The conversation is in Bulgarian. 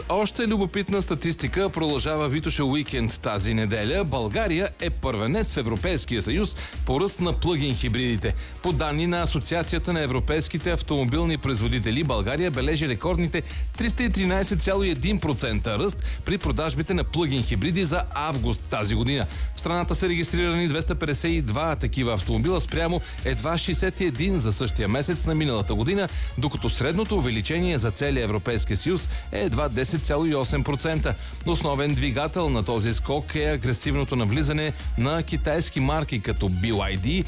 Още любопитна статистика продължава Витоша уикенд тази неделя. България е първенец в Европейския съюз по ръст на плъгин хибридите. По данни на Асоциацията на европейските автомобилни производители, България бележи рекордните 313,1% ръст при продажбите на плъгин хибриди за август тази година. В страната са регистрирани 252 такива автомобила спрямо едва 61 за същия месец на миналата година, докато средното увеличение за целия Европейския съюз е едва 10,8%. Основен двигател на този скок е агресивното навлизане на китайски марки като BYD